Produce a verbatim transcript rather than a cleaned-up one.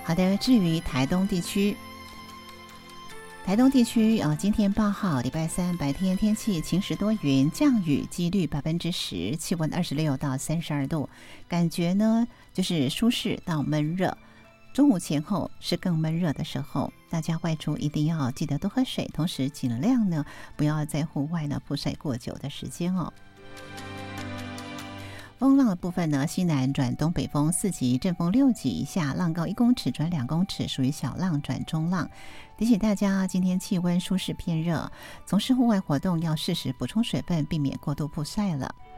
好的，至于台东地区，台东地区啊，今天八号礼拜三白天天气晴时多云，降雨几率百分之十，气温二十六到三十二度，感觉呢就是舒适到闷热。中午前后是更闷热的时候，大家外出一定要记得多喝水，同时尽量呢不要在户外呢曝晒过久的时间哦。风浪的部分呢，西南转东北风四级，阵风六级以下，浪高一公尺转两公尺，属于小浪转中浪。提醒大家，今天气温舒适偏热，从事户外活动要适时补充水分，避免过度曝晒了。